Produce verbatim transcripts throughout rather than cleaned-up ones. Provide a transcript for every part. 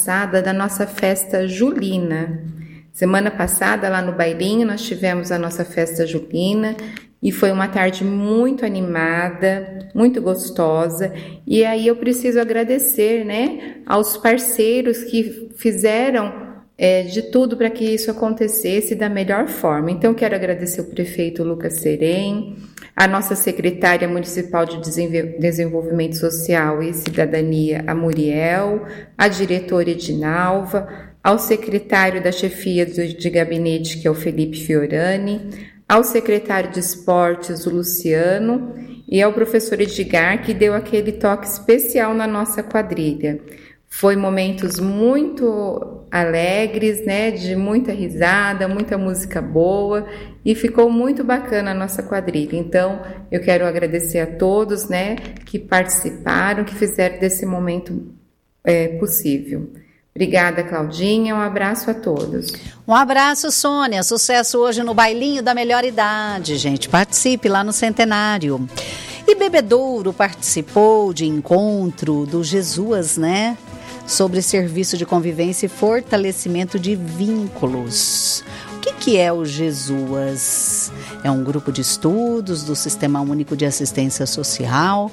passada da nossa festa julina. Semana passada, lá no bailinho, nós tivemos a nossa festa julina e foi uma tarde muito animada, muito gostosa. E aí eu preciso agradecer, né, aos parceiros que fizeram é, de tudo para que isso acontecesse da melhor forma. Então, quero agradecer o prefeito Lucas Serem, a nossa secretária municipal de Desenvolvimento Social e Cidadania, a Muriel, a diretora Edinalva, ao secretário da chefia de gabinete, que é o Felipe Fiorani, ao secretário de esportes, o Luciano, e ao professor Edgar, que deu aquele toque especial na nossa quadrilha. Foi momentos muito alegres, né, de muita risada, muita música boa, e ficou muito bacana a nossa quadrilha. Então, eu quero agradecer a todos, né, que participaram, que fizeram desse momento é, possível. Obrigada, Claudinha. Um abraço a todos. Um abraço, Sônia. Sucesso hoje no bailinho da melhor idade, gente. Participe lá no Centenário. E Bebedouro participou de encontro do Jesus, né? Sobre serviço de convivência e fortalecimento de vínculos. O que, que é o Jesus? É um grupo de estudos do Sistema Único de Assistência Social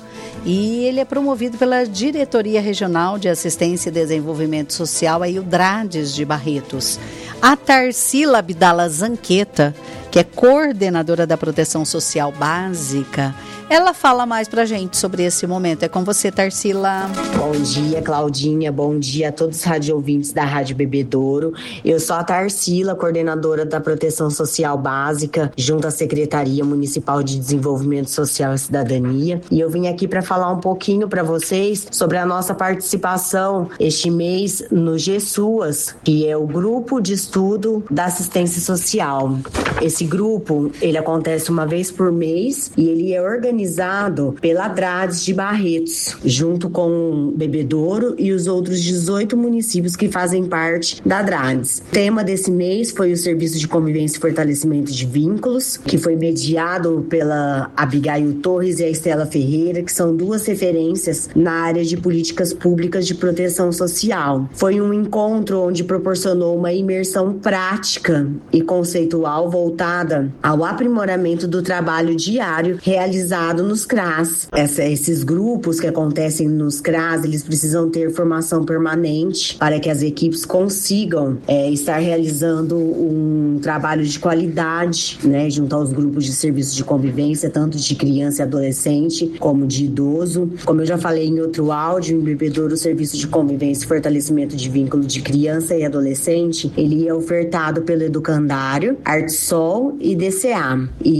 e ele é promovido pela Diretoria Regional de Assistência e Desenvolvimento Social, aí o DRADES de Barretos. A Tarsila Abdala Zanqueta, que é coordenadora da Proteção Social Básica, ela fala mais pra gente sobre esse momento. É com você, Tarsila. Bom dia, Claudinha. Bom dia a todos os radioouvintes da Rádio Bebedouro. Eu sou a Tarsila, coordenadora da Proteção Social Básica, junto à Secretaria Municipal de Desenvolvimento Social e Cidadania. E eu vim aqui para falar um pouquinho para vocês sobre a nossa participação este mês no GESUAS, que é o Grupo de Estudo da Assistência Social. Esse grupo, ele acontece uma vez por mês e ele é organizado pela DRADES de Barretos, junto com Bebedouro e os outros dezoito municípios que fazem parte da DRADES. O tema desse mês foi o Serviço de Convivência e Fortalecimento de Vínculos, que foi mediado pela Abigail Torres e a Estela Ferreira, que são duas referências na área de políticas públicas de proteção social. Foi um encontro onde proporcionou uma imersão prática e conceitual voltada ao aprimoramento do trabalho diário realizado nos C R A S. Essa, esses grupos que acontecem nos C R A S, eles precisam ter formação permanente para que as equipes consigam é, estar realizando um trabalho de qualidade, né, junto aos grupos de serviço de convivência, tanto de criança e adolescente, como de idoso. Como eu já falei em outro áudio, em Bebedouro, o serviço de convivência e fortalecimento de vínculo de criança e adolescente, ele é ofertado pelo Educandário, Artsol e D C A.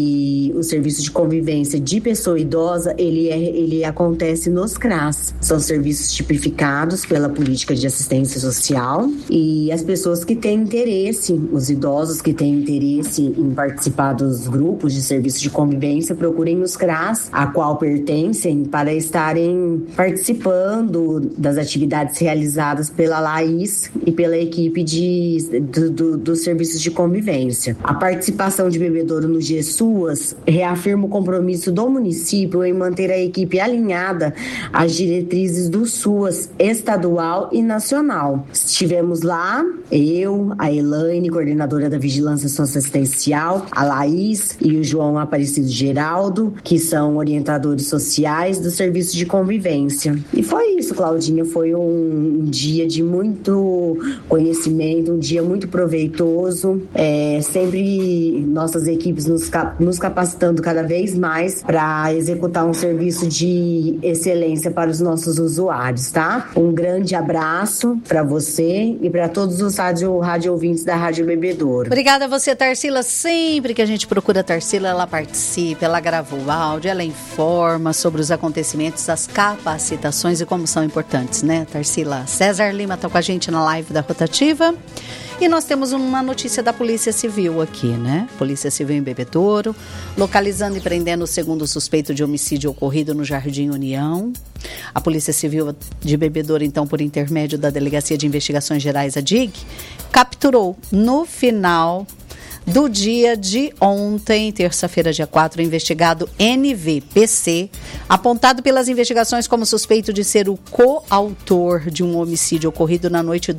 E o serviço de convivência de pessoa idosa, ele, é, ele acontece nos C R A S. São serviços tipificados pela política de assistência social e as pessoas que têm interesse, os idosos que têm interesse em participar dos grupos de serviço de convivência, procurem os C R A S, a qual pertencem, para estarem participando das atividades realizadas pela Laís e pela equipe de, do, do, dos serviços de convivência. A participação de Bebedouro no GESUAS reafirma o compromisso do município em manter a equipe alinhada às diretrizes do SUAS estadual e nacional. Estivemos lá, eu, a Elaine, coordenadora da Vigilância Socioassistencial, a Laís e o João Aparecido Geraldo, que são orientadores sociais do serviço de convivência. E foi isso, Claudinha, foi um dia de muito conhecimento, um dia muito proveitoso, é, sempre nossas equipes nos, nos capacitando cada vez mais para executar um serviço de excelência para os nossos usuários, tá? Um grande abraço para você e para todos os rádio, rádio ouvintes da Rádio Bebedouro. Obrigada a você, Tarsila. Sempre que a gente procura a Tarsila, ela participa, ela grava o áudio, ela informa sobre os acontecimentos, as capacitações e como são importantes, né, Tarsila? César Lima está com a gente na live da Rotativa. E nós temos uma notícia da Polícia Civil aqui, né? Polícia Civil em Bebedouro, localizando e prendendo o segundo suspeito de homicídio ocorrido no Jardim União. A Polícia Civil de Bebedouro, então, por intermédio da Delegacia de Investigações Gerais, a D I G, capturou no final do dia de ontem, terça-feira, dia quatro, o investigado N V P C, apontado pelas investigações como suspeito de ser o coautor de um homicídio ocorrido na noite do